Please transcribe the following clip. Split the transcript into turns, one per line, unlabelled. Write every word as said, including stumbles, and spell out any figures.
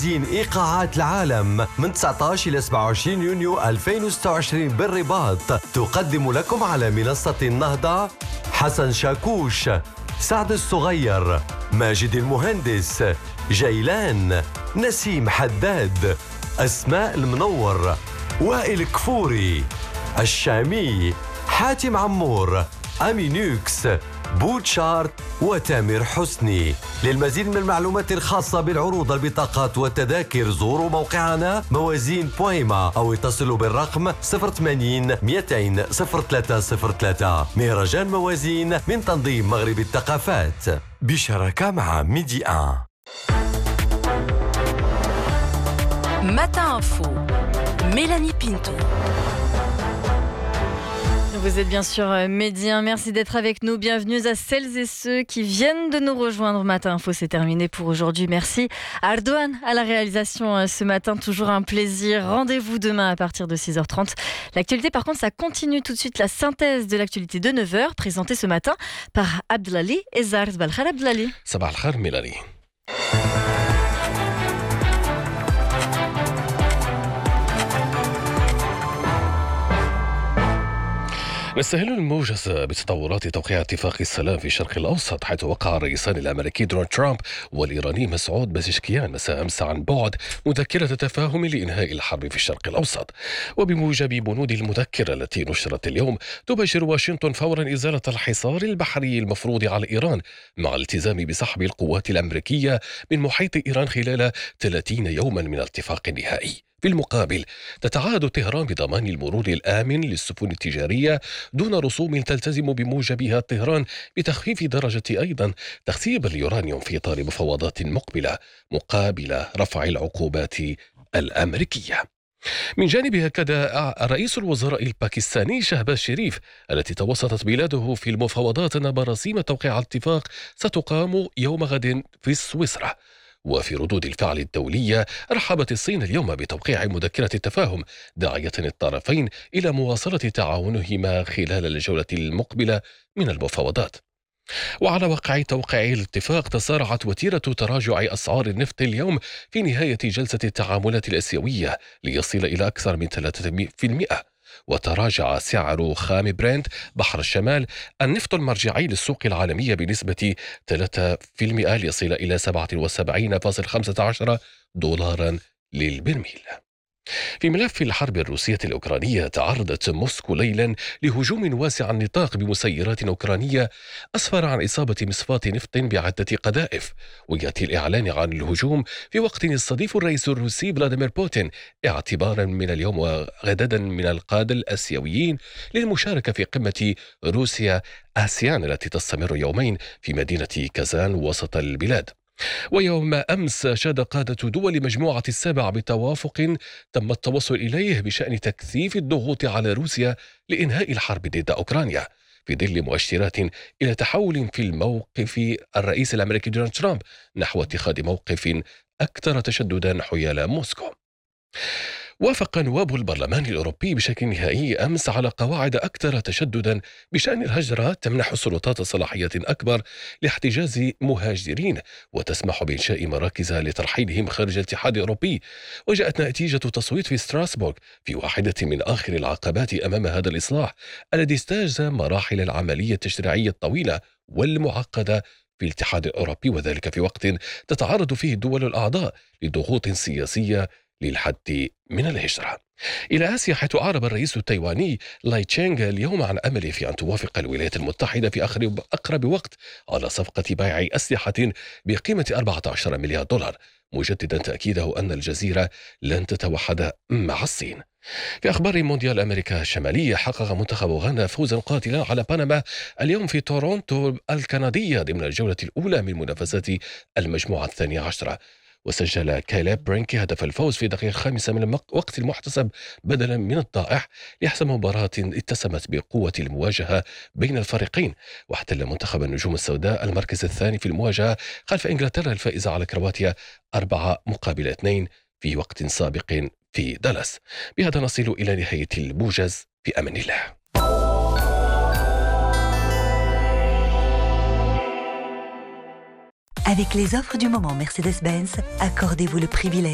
موازين إيقاعات العالم من تسعة عشر إلى سبعة وعشرين يونيو ألفين وستة وعشرين بالرباط. تقدم لكم على منصة النهضة حسن شاكوش، سعد الصغير، ماجد المهندس، جيلان، نسيم حداد، أسماء المنور، وائل كفوري، الشامي، حاتم عمور، أمينوكس، بوتشارت وتامر حسني. للمزيد من المعلومات الخاصة بالعروض، البطاقات والتذاكر زوروا موقعنا موازين بويما أو اتصلوا بالرقم صفر ثمانين مئتين صفر ثلاثة صفر ثلاثة. مهرجان موازين من تنظيم مغرب الثقافات بشراكة مع ميدي واحد.
Matin Info, Mélanie Pinto. Vous êtes bien sûr Médien, merci d'être avec nous. Bienvenue à celles et ceux qui viennent de nous rejoindre. Matin Info, c'est terminé pour aujourd'hui. Merci à Ardouane à la réalisation ce matin. Toujours un plaisir. Rendez-vous demain à partir de six heures trente. L'actualité, par contre, ça continue tout de suite. La synthèse de l'actualité de neuf heures, présentée ce matin par Abdelali Ezard. Sabah al-khar Abdelali.
Sabah al-khar Mélanie. نستهل الموجز بتطورات توقيع اتفاق السلام في الشرق الأوسط، حيث وقع الرئيسان الأمريكي دونالد ترامب والإيراني مسعود بزشكيان مساء أمس عن بعد مذكرة تفاهم لإنهاء الحرب في الشرق الأوسط. وبموجب بنود المذكرة التي نشرت اليوم، تباشر واشنطن فورا إزالة الحصار البحري المفروض على إيران، مع الالتزام بسحب القوات الأمريكية من محيط إيران خلال ثلاثين يوما من الاتفاق النهائي. في المقابل، تتعهد طهران بضمان المرور الآمن للسفن التجارية دون رسوم تلتزم بموجبها طهران بتخفيف درجة أيضا تخزيب اليورانيوم في إطار مفاوضات مقبلة مقابل رفع العقوبات الأمريكية. من جانبها، أكد رئيس الوزراء الباكستاني شهباز شريف التي توسطت بلاده في المفاوضات أن مراسيم توقيع الاتفاق ستقام يوم غد في سويسرا. وفي ردود الفعل الدولية، رحبت الصين اليوم بتوقيع مذكرة التفاهم، داعية الطرفين إلى مواصلة تعاونهما خلال الجولة المقبلة من المفاوضات. وعلى وقع توقيع الاتفاق، تسارعت وتيرة تراجع أسعار النفط اليوم في نهاية جلسة التعاملات الآسيوية ليصل إلى أكثر من ثلاثة بالمئة. وتراجع سعر خام برنت بحر الشمال النفط المرجعي للسوق العالمية بنسبة ثلاثة بالمئة ليصل إلى سبعة وسبعين فاصلة خمسة عشر دولارا للبرميل. في ملف الحرب الروسية الأوكرانية، تعرضت موسكو ليلا لهجوم واسع النطاق بمسيرات أوكرانية أسفر عن إصابة مصفاة نفط بعدة قذائف. ويأتي الإعلان عن الهجوم في وقت يستضيف الرئيس الروسي فلاديمير بوتين اعتبارا من اليوم وغددا من القادة الآسيويين للمشاركة في قمة روسيا آسيان التي تستمر يومين في مدينة كازان وسط البلاد. ويوم أمس شاد قادة دول مجموعة السبع بتوافق تم التوصل إليه بشأن تكثيف الضغوط على روسيا لإنهاء الحرب ضد أوكرانيا، في ظل مؤشرات إلى تحول في الموقف الرئيس الأمريكي دونالد ترامب نحو اتخاذ موقف أكثر تشددا حيال موسكو. وافق نواب البرلمان الأوروبي بشكل نهائي أمس على قواعد أكثر تشددا بشأن الهجرة تمنح السلطات صلاحية أكبر لاحتجاز مهاجرين وتسمح بإنشاء مراكز لترحيلهم خارج الاتحاد الأوروبي. وجاءت نتيجة تصويت في ستراسبورغ في واحدة من آخر العقبات أمام هذا الإصلاح الذي استاجز مراحل العملية التشريعية الطويلة والمعقدة في الاتحاد الأوروبي، وذلك في وقت تتعرض فيه الدول الأعضاء لضغوط سياسية للحد من الهجرة. إلى آسيا، حيث أعرب الرئيس التايواني لاي تشينغ اليوم عن أمله في أن توافق الولايات المتحدة في أقرب وقت على صفقة بيع أسلحة بقيمة أربعة عشر مليار دولار، مجددا تأكيده أن الجزيرة لن تتوحد مع الصين. في أخبار مونديال أمريكا الشمالية، حقق منتخب غانا فوزا قاتلا على بنما اليوم في تورونتو الكندية ضمن الجولة الأولى من منافسات المجموعة الثانية عشرة. وسجل كايليب برينكي هدف الفوز في الدقيقة الخامسة من الوقت المحتسب بدلا من الضائع ليحسم مباراة اتسمت بقوة المواجهة بين الفريقين. واحتل منتخب النجوم السوداء المركز الثاني في المواجهة خلف إنجلترا الفائزة على كرواتيا أربعة مقابل اثنين في وقت سابق في دالاس. بهذا نصل إلى نهاية الموجز، في أمان الله.
Avec les offres du moment Mercedes-Benz, accordez-vous le privilège